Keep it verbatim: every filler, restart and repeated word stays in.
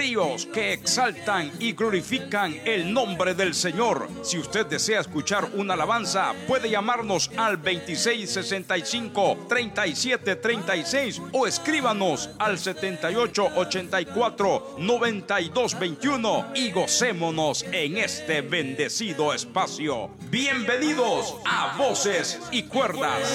tríos que exaltan y glorifican el nombre del Señor. Si usted desea escuchar una alabanza, puede llamarnos al veintiséis sesenta y cinco, treinta y siete treinta y seis o escríbanos al setenta y ocho ochenta y cuatro, noventa y dos veintiuno y gocémonos en este bendecido espacio. Bienvenidos a Voces y Cuerdas.